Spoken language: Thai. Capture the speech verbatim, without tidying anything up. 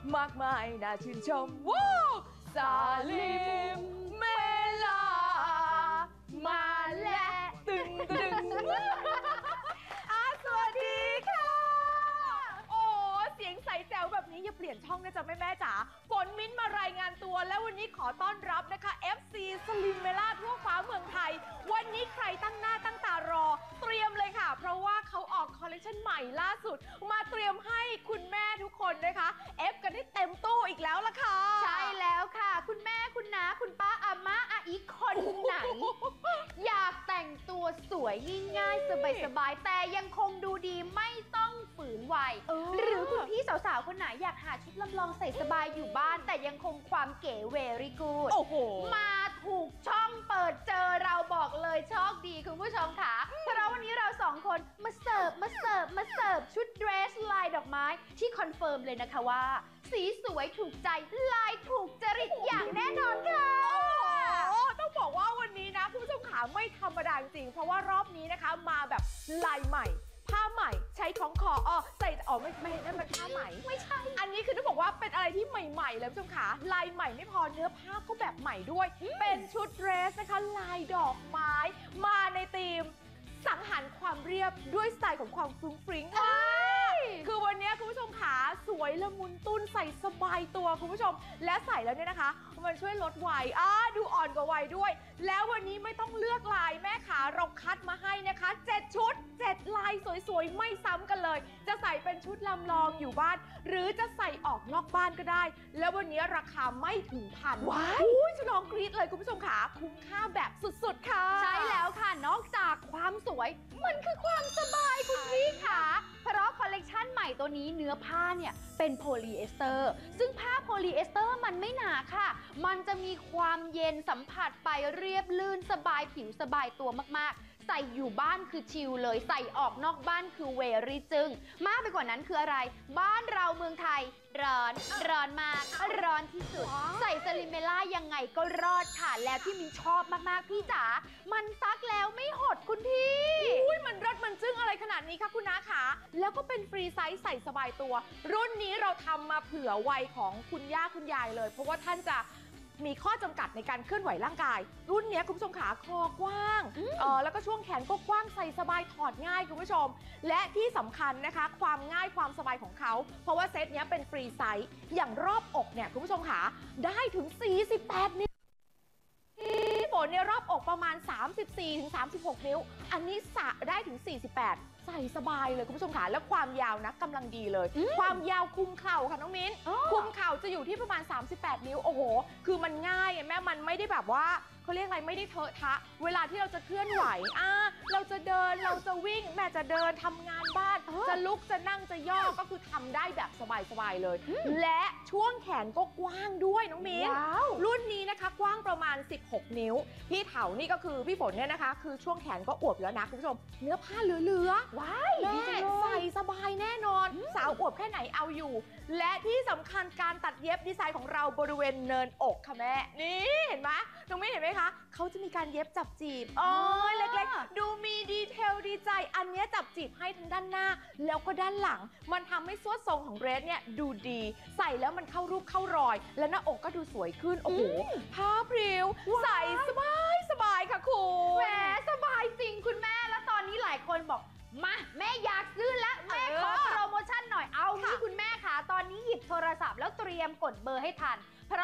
มากมายน่าชื่นชมวู้ซาลิมเมลามาและตึงตึงอาสวัสดีค่ะโอ้เสียงใสแจ๋วแบบนี้อย่าเปลี่ยนช่องนะจ๊ะแม่แม่จ๋าฝนมิ้นมารายงานตัวแล้ววันนี้ขอต้อนรับนะคะ เอฟ ซี สลิมเมล่าทั่วฟ้าเมืองไทยวันนี้ใครตั้งหน้าตั้งตารอเตรียมเลยค่ะเพราะว่าเขาออกคอลเลคชันใหม่ล่าสุดมาเตรียมให้คุณแม่ทุกคนนะคะเอฟกันให้เต็มตู้อีกแล้วล่ะค่ะใช่แล้วค่ะคุณแม่คุณน้าคุณป้าอาม่าอาอีคนไหน อยากแต่งตัวสวยง่ายๆสบายๆแต่ยังคงดูดีไม่ต้องฝืนวัยหรือคุณพี่สาวๆคนไหนอยากหาชุดลำลองใส่สบายอยู่บ้านแต่ยังคงความเก๋เวรี่กูดโอ้โหมาถูกช่องเปิดเจอเราบอกเลยโชคดีคุณผู้ชมค่ะเพราะวันนี้เราสองคนมาเสิร์ฟมาเสิร์ฟมาเสิร์ฟชุดเดรสลายดอกไม้ที่คอนเฟิร์มเลยนะคะว่าสีสวยถูกใจลายถูกจริตอย่างแน่นอนค่ะโอ้ต้องบอกว่าวันนี้นะคุณผู้ชมขาไม่ธรรมดาจริงเพราะว่ารอบนี้นะคะมาแบบลายใหม่ผ้าใหม่ใช้ของคออ๋อใส่อ๋อไม่ไม่นั่นมันผ้าใหม่ไม่ใช่อันนี้คือต้องบอกว่าเป็นอะไรที่ใหม่ๆเลยคุณผู้ชมขาลายใหม่ไม่พอเนื้อผ้าก็แบบใหม่ด้วยเป็นชุดเดรสนะคะลายดอกไม้มาในธีมสังหารความเรียบด้วยสไตล์ของความฟรุ้งฟริ้งคือวันนี้คุณผู้ชมขาสวยละมุนตุ้นใส่สบายตัวคุณผู้ชมและใส่แล้วเนี่ยนะคะมันช่วยลดวัยอ่าดูอ่อนกว่าวัยด้วยแล้ววันนี้ไม่ต้องเลือกลายแม่ขาเราคัดมาให้นะคะเจ็ดชุดเจ็ดลายสวยๆไม่ซ้ำกันเลยจะใส่เป็นชุดลำลองอยู่บ้านหรือจะใส่ออกนอกบ้านก็ได้แล้ววันนี้ราคาไม่ถึงพันว้ายอุ้ยจะลองกรี๊ดเลยคุณผู้ชมขาคุ้มค่าแบบสุดๆค่ะใช่แล้วค่ะนอกจากความสวยมันคือความสบายคุณพี่ค่ะเพราะคอลเลกชันใหม่ตัวนี้เนื้อผ้าเนี่ยเป็นโพลีเอสเตอร์ซึ่งผ้าโพลีเอสเตอร์มันไม่หนาค่ะมันจะมีความเย็นสัมผัสไปเรียบลื่นสบายผิวสบายตัวมากๆใส่อยู่บ้านคือชิลเลยใส่ออกนอกบ้านคือเวรี่จึงมากไปกว่านั้นคืออะไรบ้านเราเมืองไทยร้อนร้อนมากร้อนที่สุดใส่สลิมเมล่ายังไงก็รอดค่ะแล้วที่มินชอบมากๆพี่จ๋ามันซักแล้วไม่หดคุณพี่อุ้ยมันรสมันจึ้งอะไรขนาดนี้คะคุณน้าขาแล้วก็เป็นฟรีไซส์ใส่สบายตัวรุ่นนี้เราทำมาเผื่อวัยของคุณย่าคุณยายเลยเพราะว่าท่านจะมีข้อจำกัดในการเคลื่อนไหวร่างกายรุ่นนี้คุณผู้ชมขาคอกว้างเออแล้วก็ช่วงแขนก็กว้างใส่สบายถอดง่ายคุณผู้ชมและที่สำคัญนะคะความง่ายความสบายของเขาเพราะว่าเซตนี้เป็นฟรีไซส์อย่างรอบอกเนี่ยคุณผู้ชมขาได้ถึงสี่สิบแปดนิ้วฝนเนี่ยรอบอกประมาณ สามสิบสี่ถึงสามสิบหก นิ้วอันนี้สะได้ถึงสี่สิบแปดใส่สบายเลยคุณผู้ชมค่ะแล้วความยาวนะกำลังดีเลยความยาวคุมเข่าค่ะน้องมิ้นคุมเข่าจะอยู่ที่ประมาณสามสิบแปดนิ้วโอ้โหคือมันง่ายแม่มันไม่ได้แบบว่าเขาเรียกอะไรไม่ได้เทอะทะเวลาที่เราจะเคลื่อนไหวอ่าเราจะเดินเราจะวิ่งแม่จะเดินทำงานบ้านจะลุกจะนั่งจะย่อก็คือทำได้แบบสบายๆเลยและช่วงแขนก็กว้างด้วยน้องมิ้นรุ่นนี้นะคะกว้างประมาณสิบหกนิ้วพี่เถานี่ก็คือพี่ฝนเนี่ยนะคะคือช่วงแขนก็อวบแล้วนะคุณผู้ชมเนื้อผ้าเหลือๆว้ายแม่ใส่สบายแน่นอนสาวอวบแค่ไหนเอาอยู่และที่สำคัญการตัดเย็บดีไซน์ของเราบริเวณเนินอกค่ะแม่นี่เห็นไหมน้องมิ้นเห็นไหมคะเขาจะมีการเย็บจับจีบอ๋อเล็กๆดูมีดีเทลดีใจอันนี้จับจีบให้ทั้งด้านหน้าแล้วก็ด้านหลังมันทำให้สวดทรงของเดรสเนี่ยดูดีใส่แล้วมันเข้ารูปเข้ารอยและหน้าอกก็ดูสวยขึ้นโอ้โหผ้าพริ้วใส่สบายสบายค่ะคุณแหมสบายจริงคุณแม่แล้วตอนนี้หลายคนบอกมาแม่อยากซื้อแล้วแม่ขอโปรโมชั่นหน่อยเอางี้คุณแม่ค่ะตอนนี้หยิบโทรศัพท์แล้วเตรียมกดเบอร์ให้ทัน